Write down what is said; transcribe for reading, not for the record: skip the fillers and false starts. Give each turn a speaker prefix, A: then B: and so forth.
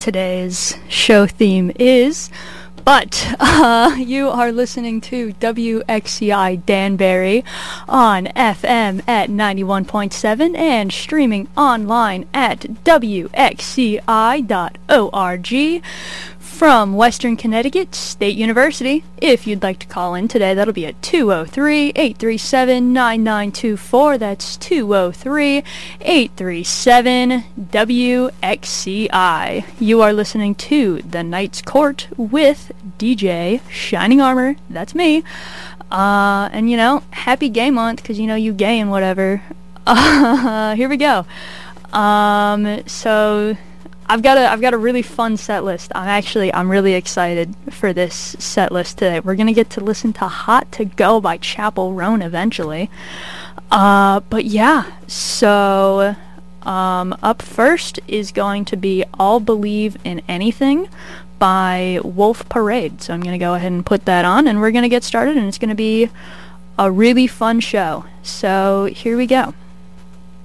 A: today's show theme is, but you are listening to WXCI Danbury on FM at 91.7 and streaming online at WXCI.org. From Western Connecticut State University. If you'd like to call in today, that'll be at 203-837-9924. That's 203-837-WXCI. You are listening to The Knight's Court with DJ Shining Armor. That's me. And happy gay month, because you gay and whatever. Here we go. So I've got a really fun set list. I'm really excited for this set list today. We're gonna get to listen to Hot to Go by Chappell Roan eventually. But yeah, so up first is going to be All Believe in Anything by Wolf Parade. So I'm gonna go ahead and put that on, and we're gonna get started, and it's gonna be a really fun show. So here we go.